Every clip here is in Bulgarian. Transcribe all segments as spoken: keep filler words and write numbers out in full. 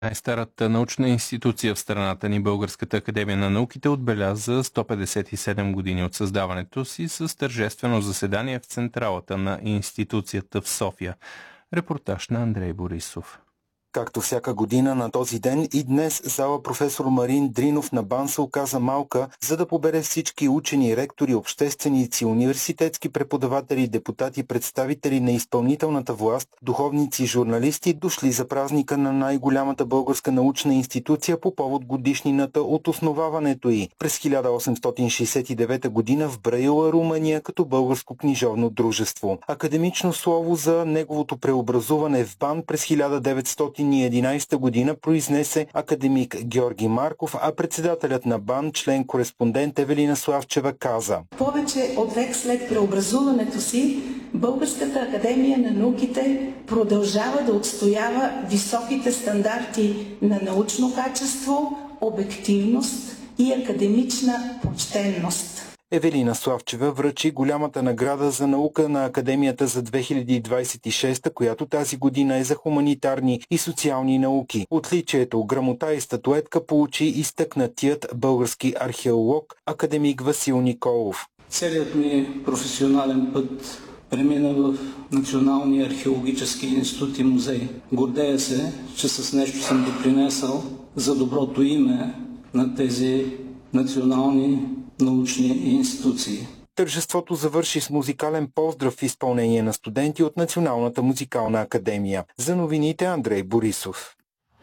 Най-старата научна институция в страната ни, Българската академия на науките, отбеляза сто петдесет и седем години от създаването си с тържествено заседание в централата на институцията в София. Репортаж на Андрей Борисов. Както всяка година на този ден и днес зала професор Марин Дринов на БАН се оказа малка, за да побере всички учени, ректори, общественици, университетски преподаватели, депутати, представители на изпълнителната власт, духовници, журналисти, дошли за празника на най-голямата българска научна институция по повод годишнината от основаването й през хиляда осемстотин шейсет и девета година в Браила, Румъния, като българско книжовно дружество. Академично слово за неговото преобразуване в БАН през хиляда деветстотин и единадесета година произнесе академик Георги Марков, а председателят на БАН, член-кореспондент Евелина Славчева, каза: Повече от век след преобразуването си, Българската академия на науките продължава да отстоява високите стандарти на научно качество, обективност и академична почтенност. Евелина Славчева връчи голямата награда за наука на Академията за две хиляди двадесет и шеста, която тази година е за хуманитарни и социални науки. Отличието, грамота и статуетка получи изтъкнатият български археолог академик Васил Николов. Целият ми професионален път премина в Националния археологически институт и музей. Гордея се, че с нещо съм допринесъл за доброто име на тези национални научни институции. Тържеството завърши с музикален поздрав в изпълнение на студенти от Националната музикална академия. За новините Андрей Борисов.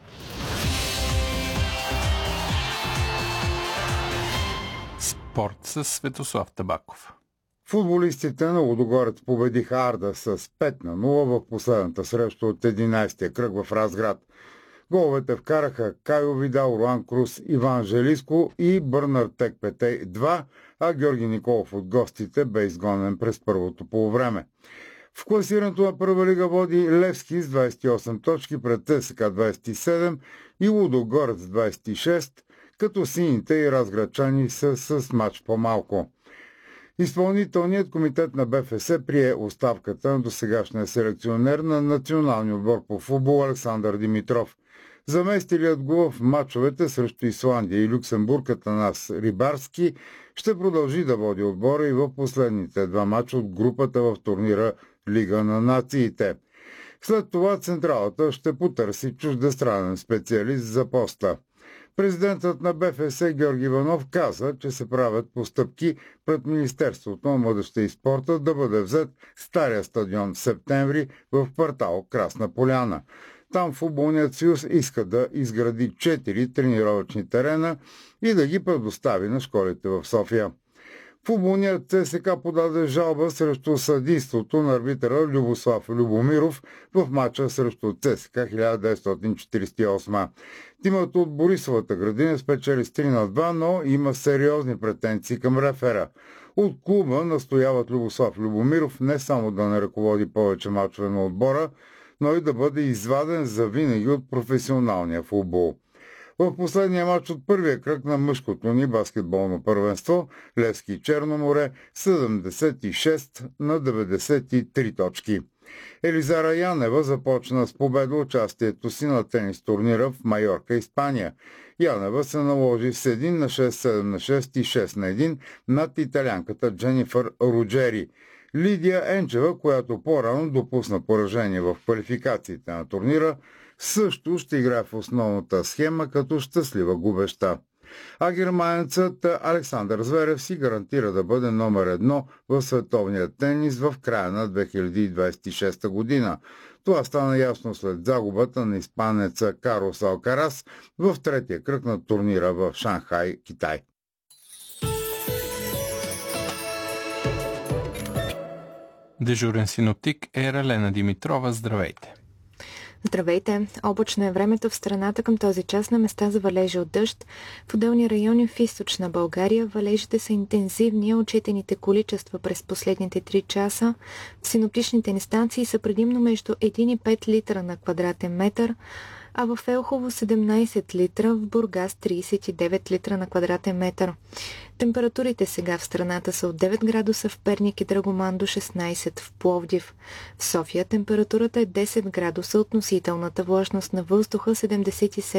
Спорт с Светослав Табаков. Футболистите на Лудогорец победиха Арда с пет на нула в последната среща от единадесетия кръг в Разград. Головете вкараха Кайо Видал, Руан Крус, Иван Желиско и Бърнар Текпетей два, а Георги Николов от гостите бе изгонен през първото полувреме. В класирането на Първа лига води Левски с двадесет и осем точки пред ЦСКА двадесет и седем и Лудогорец двадесет и шест, като сините и разградчани са с мач по-малко. Изпълнителният комитет на БФС прие оставката на досегашния селекционер на националния отбор по футбол Александър Димитров. Заместилият го в мачовете срещу Исландия и Люксембург Атанас Рибарски ще продължи да води отбора и в последните два мача от групата в турнира Лига на нациите. След това централата ще потърси чуждестранен специалист за поста. Президентът на БФС Георги Иванов каза, че се правят постъпки пред Министерството на младежта и спорта да бъде взет стария стадион в септември в квартал Красна поляна. Там футболният съюз иска да изгради четири тренировъчни терена и да ги предостави на школите в София. Футболният ЦСКА подаде жалба срещу съдийството на арбитъра Любослав Любомиров в мача срещу ЦСКА хиляда деветстотин четиридесет и осма. Тимът от Борисовата градина спечели с три на два, но има сериозни претенции към рефера. От клуба настояват Любослав Любомиров не само да не ръководи повече мачове на отбора, но и да бъде изваден завинаги от професионалния футбол. В последния матч от първия кръг на мъжкото ни баскетболно първенство Левски и Черно море седемдесет и шест на деветдесет и три точки. Елизара Янева започна с победа участието си на тенис турнира в Майорка, Испания. Янева се наложи с един на шест, седем на шест и шест на едно над италянката Дженифър Руджери. Лидия Енчева, която по-рано допусна поражение в квалификациите на турнира, също ще играе в основната схема като щастлива губеща. А германецът Александър Зверев си гарантира да бъде номер едно в световния тенис в края на две хиляди двадесет и шеста година. Това стана ясно след загубата на испанеца Карлос Алкарас в третия кръг на турнира в Шанхай, Китай. Дежурен синоптик е Ралена Димитрова. Здравейте! Здравейте! Облачно е времето в страната към този час, на места за валежи от дъжд. В отделни райони в източна България валежите са интензивни, отчетените количества през последните три часа. В синоптичните ни станции са предимно между един и пет литра на квадратен метър, а в Елхово седемнайсет литра, в Бургас трийсет и девет литра на квадратен метър. Температурите сега в страната са от девет градуса в Перник и Драгоман до шестнайсет в Пловдив. В София температурата е десет градуса, относителната влажност на въздуха седемдесет и седем